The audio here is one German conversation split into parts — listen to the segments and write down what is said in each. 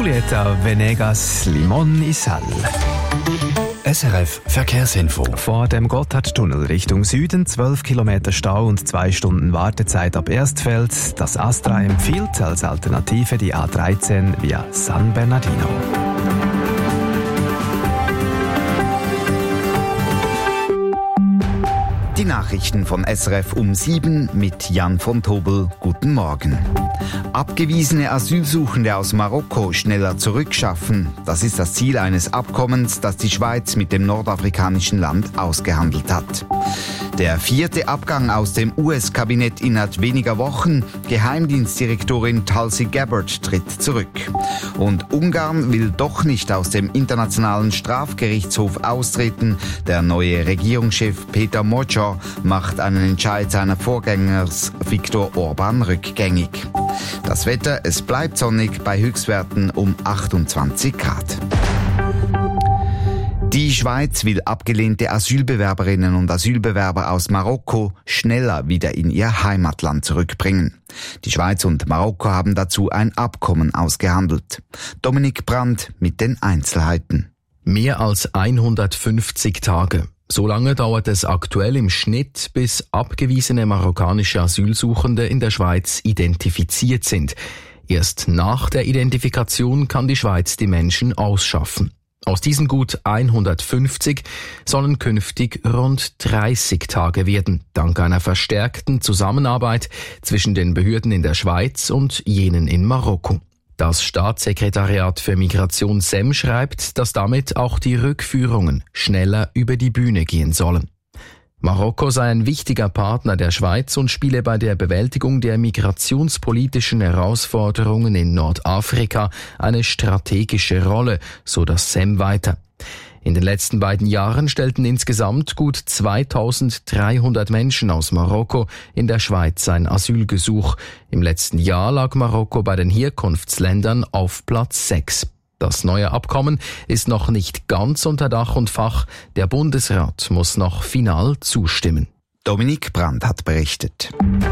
Julieta Venegas, Limon y Sal. SRF Verkehrsinfo. Vor dem Gotthardtunnel Richtung Süden 12 Kilometer Stau und 2 Stunden Wartezeit ab Erstfeld. Das Astra empfiehlt als Alternative die A13 via San Bernardino. Die Nachrichten von SRF um 7 mit Jan von Tobel. Guten Morgen. Abgewiesene Asylsuchende aus Marokko schneller zurückschaffen. Das ist das Ziel eines Abkommens, das die Schweiz mit dem nordafrikanischen Land ausgehandelt hat. Der 4. Abgang aus dem US-Kabinett innerhalb weniger Wochen. Geheimdienstdirektorin Tulsi Gabbard tritt zurück. Und Ungarn will doch nicht aus dem Internationalen Strafgerichtshof austreten. Der neue Regierungschef Peter Mocsa macht einen Entscheid seiner Vorgängers Viktor Orban rückgängig. Das Wetter, es bleibt sonnig bei Höchstwerten um 28 Grad. Die Schweiz will abgelehnte Asylbewerberinnen und Asylbewerber aus Marokko schneller wieder in ihr Heimatland zurückbringen. Die Schweiz und Marokko haben dazu ein Abkommen ausgehandelt. Dominik Brandt mit den Einzelheiten. Mehr als 150 Tage. So lange dauert es aktuell im Schnitt, bis abgewiesene marokkanische Asylsuchende in der Schweiz identifiziert sind. Erst nach der Identifikation kann die Schweiz die Menschen ausschaffen. Aus diesen gut 150 sollen künftig rund 30 Tage werden, dank einer verstärkten Zusammenarbeit zwischen den Behörden in der Schweiz und jenen in Marokko. Das Staatssekretariat für Migration SEM schreibt, dass damit auch die Rückführungen schneller über die Bühne gehen sollen. Marokko sei ein wichtiger Partner der Schweiz und spiele bei der Bewältigung der migrationspolitischen Herausforderungen in Nordafrika eine strategische Rolle, so das SEM weiter. In den letzten beiden Jahren stellten insgesamt gut 2300 Menschen aus Marokko in der Schweiz ein Asylgesuch. Im letzten Jahr lag Marokko bei den Herkunftsländern auf Platz 6. Das neue Abkommen ist noch nicht ganz unter Dach und Fach. Der Bundesrat muss noch final zustimmen. Dominik Brandt hat berichtet.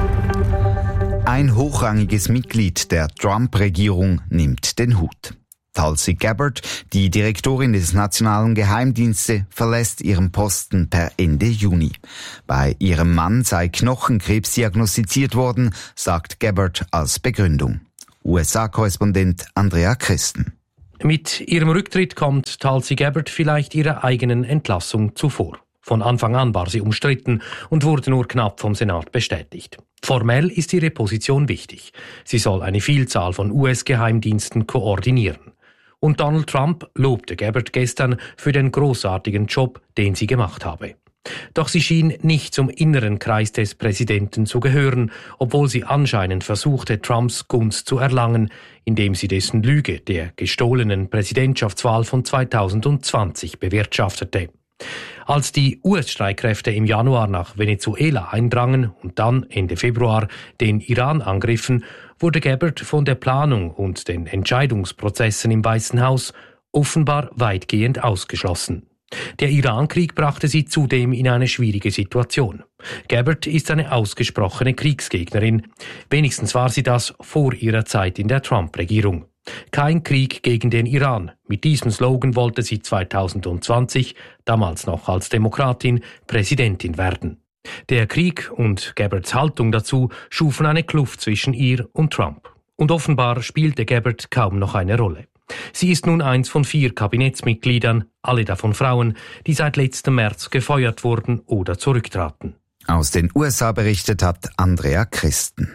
Ein hochrangiges Mitglied der Trump-Regierung nimmt den Hut. Tulsi Gabbard, die Direktorin des Nationalen Geheimdienstes, verlässt ihren Posten per Ende Juni. Bei ihrem Mann sei Knochenkrebs diagnostiziert worden, sagt Gabbard als Begründung. USA-Korrespondent Andrea Christen. Mit ihrem Rücktritt kommt Tulsi Gabbard vielleicht ihrer eigenen Entlassung zuvor. Von Anfang an war sie umstritten und wurde nur knapp vom Senat bestätigt. Formell ist ihre Position wichtig. Sie soll eine Vielzahl von US-Geheimdiensten koordinieren. Und Donald Trump lobte Gabbard gestern für den großartigen Job, den sie gemacht habe. Doch sie schien nicht zum inneren Kreis des Präsidenten zu gehören, obwohl sie anscheinend versuchte, Trumps Gunst zu erlangen, indem sie dessen Lüge der gestohlenen Präsidentschaftswahl von 2020 bewirtschaftete. Als die US-Streitkräfte im Januar nach Venezuela eindrangen und dann Ende Februar den Iran angriffen, wurde Gabbard von der Planung und den Entscheidungsprozessen im Weißen Haus offenbar weitgehend ausgeschlossen. Der Iran-Krieg brachte sie zudem in eine schwierige Situation. Gabbard ist eine ausgesprochene Kriegsgegnerin. Wenigstens war sie das vor ihrer Zeit in der Trump-Regierung. Kein Krieg gegen den Iran. Mit diesem Slogan wollte sie 2020, damals noch als Demokratin, Präsidentin werden. Der Krieg und Gabbards Haltung dazu schufen eine Kluft zwischen ihr und Trump. Und offenbar spielte Gabbard kaum noch eine Rolle. Sie ist nun eins von 4 Kabinettsmitgliedern, alle davon Frauen, die seit letztem März gefeuert wurden oder zurücktraten. Aus den USA berichtet hat Andrea Christen.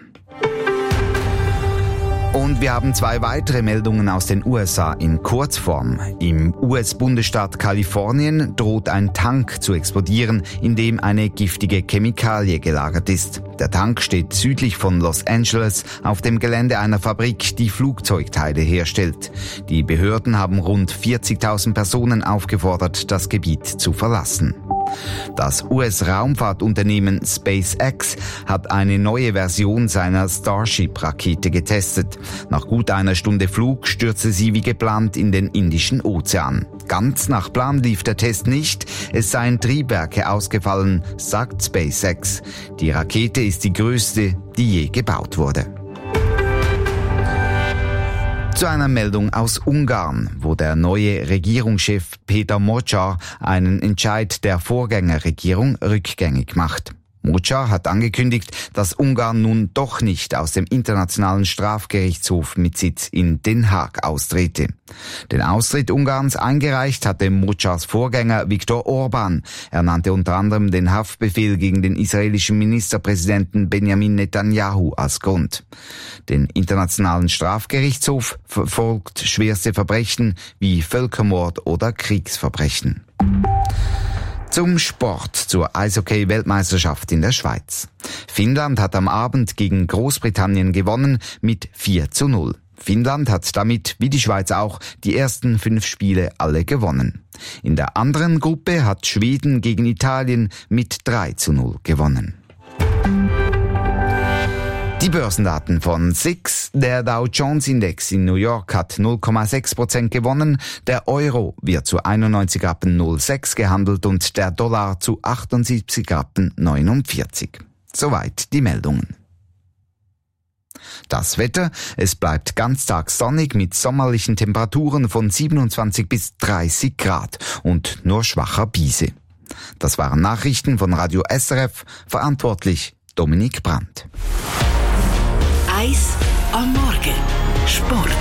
Und wir haben 2 weitere Meldungen aus den USA in Kurzform. Im US-Bundesstaat Kalifornien droht ein Tank zu explodieren, in dem eine giftige Chemikalie gelagert ist. Der Tank steht südlich von Los Angeles auf dem Gelände einer Fabrik, die Flugzeugteile herstellt. Die Behörden haben rund 40.000 Personen aufgefordert, das Gebiet zu verlassen. Das US-Raumfahrtunternehmen SpaceX hat eine neue Version seiner Starship-Rakete getestet. Nach gut einer Stunde Flug stürzte sie wie geplant in den Indischen Ozean. Ganz nach Plan lief der Test nicht. Es seien Triebwerke ausgefallen, sagt SpaceX. Die Rakete ist die größte, die je gebaut wurde. Zu einer Meldung aus Ungarn, wo der neue Regierungschef Péter Mocsa einen Entscheid der Vorgängerregierung rückgängig macht. Mocsa hat angekündigt, dass Ungarn nun doch nicht aus dem Internationalen Strafgerichtshof mit Sitz in Den Haag austrete. Den Austritt Ungarns eingereicht hatte Mocsas Vorgänger Viktor Orban. Er nannte unter anderem den Haftbefehl gegen den israelischen Ministerpräsidenten Benjamin Netanyahu als Grund. Den Internationalen Strafgerichtshof verfolgt schwerste Verbrechen wie Völkermord oder Kriegsverbrechen. Zum Sport, zur Eishockey-Weltmeisterschaft in der Schweiz. Finnland hat am Abend gegen Großbritannien gewonnen mit 4:0. Finnland hat damit, wie die Schweiz auch, die ersten 5 Spiele alle gewonnen. In der anderen Gruppe hat Schweden gegen Italien mit 3:0 gewonnen. Die Börsendaten von SIX. Der Dow Jones Index in New York hat 0,6% gewonnen, der Euro wird zu 91,06 Rappen gehandelt und der Dollar zu 78,49 Rappen. Soweit die Meldungen. Das Wetter, es bleibt ganztags sonnig mit sommerlichen Temperaturen von 27 bis 30 Grad und nur schwacher Brise. Das waren Nachrichten von Radio SRF, verantwortlich Dominik Brandt. Eis am Morgen. Sport.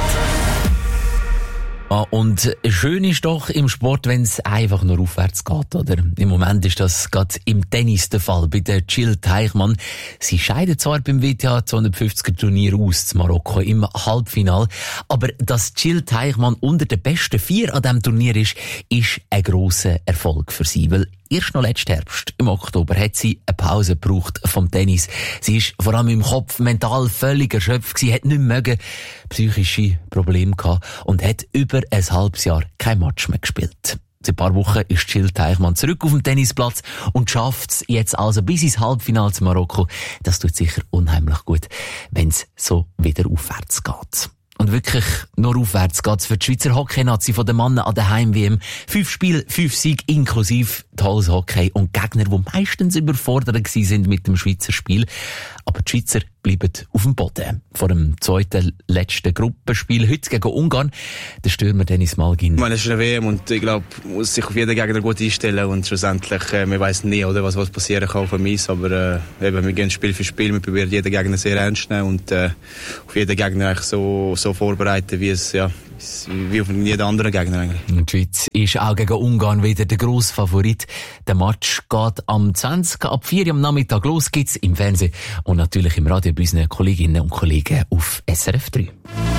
Und schön ist doch im Sport, wenn es einfach nur aufwärts geht, oder? Im Moment ist das gerade im Tennis der Fall. Bei der Jill Teichmann. Sie scheidet zwar beim WTA 250er Turnier aus, zu Marokko, im Halbfinale. Aber dass Jill Teichmann unter den besten 4 an diesem Turnier ist ein grosser Erfolg für sie. Weil erst noch letzten Herbst, im Oktober, hat sie eine Pause gebraucht vom Tennis. Sie ist vor allem im Kopf mental völlig erschöpft gewesen, hat nicht mögen, psychische Probleme gehabt und hat über ein halbes Jahr kein Match mehr gespielt. Seit ein paar Wochen ist Jill Teichmann zurück auf dem Tennisplatz und schafft es jetzt also bis ins Halbfinale zu Marokko. Das tut sicher unheimlich gut, wenn es so wieder aufwärts geht. Und wirklich nur aufwärts geht's für die Schweizer Hockey-Nazi von den Männern an der Heim-WM. 5 Spiele, 5 Siege, inklusive tolles Hockey und Gegner, die meistens überfordert gewesen sind mit dem Schweizer Spiel. Aber die Schweizer bleiben auf dem Boden. Vor dem zweiten, letzten Gruppenspiel, heute gegen Ungarn, der Stürmer Dennis Malgin. Ich meine, es ist eine WM und ich glaube, man muss sich auf jeden Gegner gut einstellen und schlussendlich, wir weiss nie, oder, was passieren kann auf dem Eis, aber eben, wir gehen Spiel für Spiel, wir probieren jeden Gegner sehr ernst zu nehmen und auf jeden Gegner eigentlich so vorbereiten, wie auf jeden anderen Gegner eigentlich. Die Schweiz ist auch gegen Ungarn wieder der grosse Favorit. Der Match geht am 20. ab 4 Uhr am Nachmittag los, gibt's im Fernsehen und natürlich im Radio bei unseren Kolleginnen und Kollegen auf SRF 3.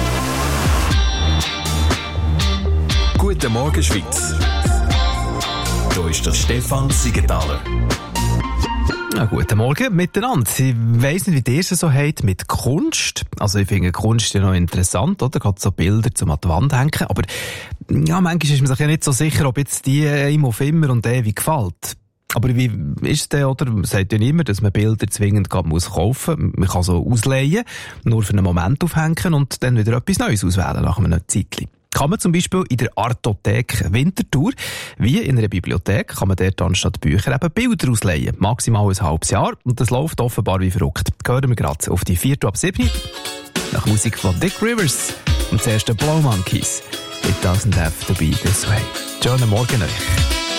Guten Morgen, Schweiz. Hier ist der Stefan Siegenthaler. Ja, guten Morgen miteinander. Ich weiss nicht, wie ihr es so habt mit Kunst. Also ich finde Kunst ja noch interessant, oder? Gerade so Bilder zum an die Wand hängen. Aber ja, manchmal ist man sich ja nicht so sicher, ob jetzt die ihm auf immer und ewig gefällt. Aber wie ist es denn, oder? Man sagt ja niemand, dass man Bilder zwingend kaufen muss. Man kann so ausleihen, nur für einen Moment aufhängen und dann wieder etwas Neues auswählen nach einem Zeitchen. Kann man zum Beispiel in der Artothek Winterthur, wie in einer Bibliothek, kann man dort anstatt Bücher eben Bilder ausleihen. Maximal ein halbes Jahr. Und das läuft offenbar wie verrückt. Hören wir gerade auf die 4 ab 7 nach Musik von Dick Rivers und zuerst den Blow Monkeys. It doesn't have to be this way. Schönen Morgen euch.